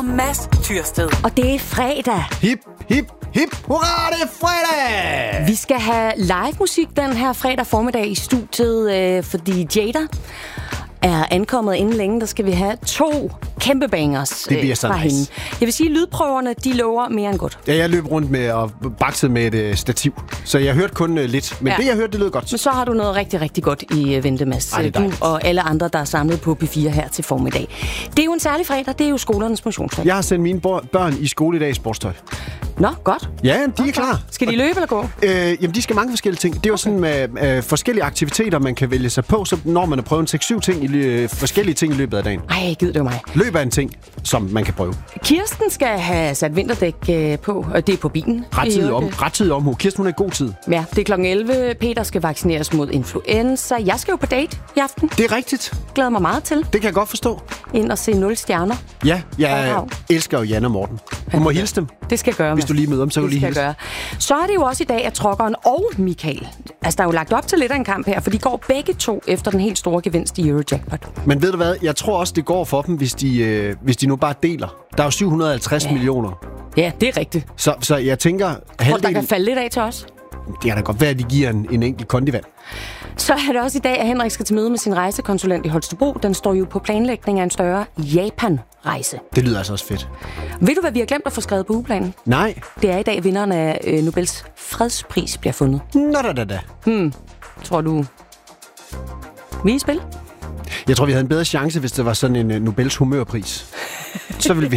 Mads Tyrsted. Og det er fredag. Hip, hip, hip. Hurra, det er fredag! Vi skal have live musik den her fredag formiddag i studiet, fordi Jada er ankommet inden længe. Der skal vi have 2 kæmpe bangers fra hende. Jeg vil sige, at lydprøverne, de lover mere end godt. Ja, jeg løb rundt med og bakset med et stativ, så jeg hørte kun lidt. Men det, jeg hørte, det lød godt. Men så har du noget rigtig, rigtig godt i vente, Mads. Du og alle andre, der er samlet på P4 her til formiddag. Det er jo en særlig fredag. Det er jo skolernes motionsdag. Jeg har sendt mine børn i skole i dag i sportstøj. Nå, godt. Ja, de er klar. Skal de løbe eller gå? Jamen, de skal mange forskellige ting. Det er jo sådan med forskellige aktiviteter, man kan vælge sig på, så når man har prøvet 6-7 ting forskellige ting i løbet af dagen. Ej, gider det jo mig. Løb er en ting, som man kan prøve. Kirsten skal have sat vinterdæk på, og det er på bilen. Rettidig omhu. Kirsten, hun er i god tid. Ja, det er klokken 11. Peter skal vaccineres mod influenza. Jeg skal jo på date i aften. Det er rigtigt. Glæder mig meget til. Det kan jeg godt forstå. Ind og se 0 stjerner. Ja, jeg elsker jo Jan og Morten. Du må hilse dem. Det skal jeg gøre. Hvis du lige møder dem, så kan du lige hilse. Så er det jo også i dag, at Trokkeren og Michael, altså der er jo lagt op til lidt af en kamp her, for de går begge 2 efter den helt store gevinst i Eurojackpot. Men ved du hvad, jeg tror også, det går for dem, hvis de nu bare deler. Der er jo 750 millioner. Ja, det er rigtigt. Så jeg tænker... Tror der kan falde lidt af til os? Det kan da godt være, at de giver en enkelt kondivand. Så er det også i dag, at Henrik skal til møde med sin rejsekonsulent i Holstebro. Den står jo på planlægning af en større Japan-rejse. Det lyder altså også fedt. Ved du, hvad vi har glemt at få skrevet på ugeplanen? Nej. Det er i dag, vinderen af Nobels fredspris bliver fundet. Nå da. Tror du, vi er i spil? Jeg tror, vi havde en bedre chance, hvis det var sådan en Nobels humørpris. Så ville vi